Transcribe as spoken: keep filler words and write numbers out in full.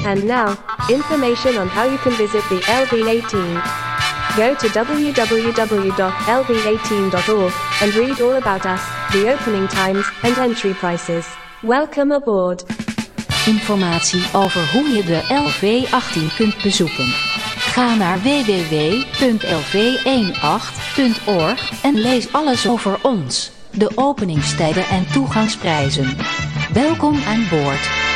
And now, information on how you can visit the L B eighteen. Go to w w w dot l b eighteen dot org and read all about us, the opening times and entry prices. Welcome aboard. Informatie over hoe je de L V achttien kunt bezoeken. Ga naar w w w punt l v achttien punt org en lees alles over ons, de openingstijden en toegangsprijzen. Welkom aan boord.